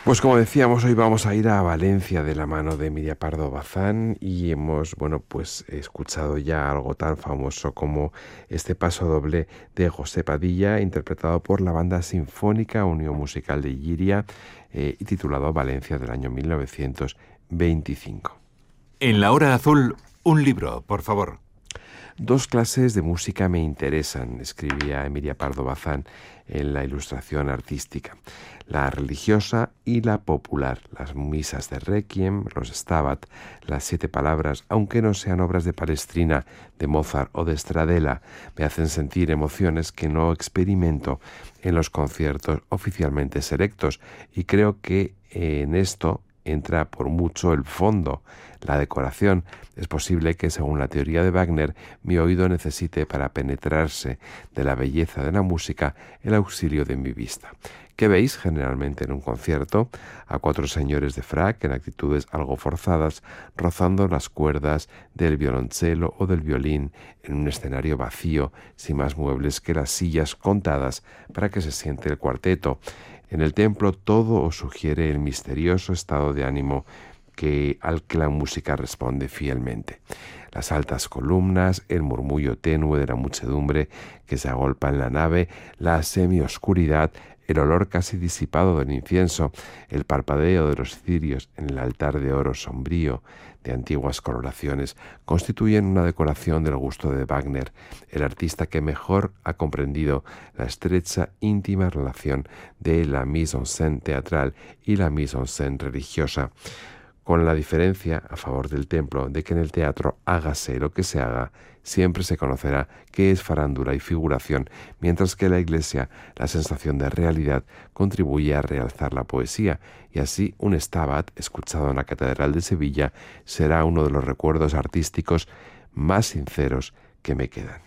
Pues como decíamos, hoy vamos a ir a Valencia de la mano de Emilia Pardo Bazán y hemos, bueno, pues escuchado ya algo tan famoso como este paso doble de José Padilla, interpretado por la Banda Sinfónica Unión Musical de Llíria y titulado Valencia del año 1925. En la hora azul, un libro, por favor. Dos clases de música me interesan, escribía Emilia Pardo Bazán en la ilustración artística: la religiosa y la popular, las misas de Requiem, los Stabat, las 7 palabras, aunque no sean obras de Palestrina, de Mozart o de Stradella, me hacen sentir emociones que no experimento en los conciertos oficialmente selectos, y creo que en esto entra por mucho el fondo, la decoración. Es posible que, según la teoría de Wagner, mi oído necesite para penetrarse de la belleza de la música el auxilio de mi vista. ¿Qué veis generalmente en un concierto? A 4 señores de frac en actitudes algo forzadas, rozando las cuerdas del violonchelo o del violín en un escenario vacío, sin más muebles que las sillas contadas para que se siente el cuarteto. En el templo todo os sugiere el misterioso estado de ánimo al que la música responde fielmente. Las altas columnas, el murmullo tenue de la muchedumbre que se agolpa en la nave, la semioscuridad, el olor casi disipado del incienso, el parpadeo de los cirios en el altar de oro sombrío de antiguas coloraciones, constituyen una decoración del gusto de Wagner, el artista que mejor ha comprendido la estrecha, íntima relación de la mise-en-scène teatral y la mise-en-scène religiosa, con la diferencia, a favor del templo, de que en el teatro, hágase lo que se haga, siempre se conocerá qué es farándula y figuración, mientras que en la Iglesia la sensación de realidad contribuye a realzar la poesía, y así un Stabat, escuchado en la Catedral de Sevilla, será uno de los recuerdos artísticos más sinceros que me quedan.